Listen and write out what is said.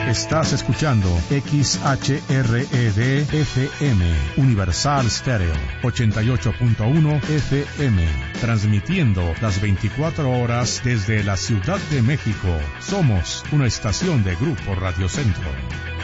Estás escuchando XHRED-FM, Universal Stereo, 88.1 FM, transmitiendo las 24 horas desde la Ciudad de México. Somos una estación de Grupo Radio Centro.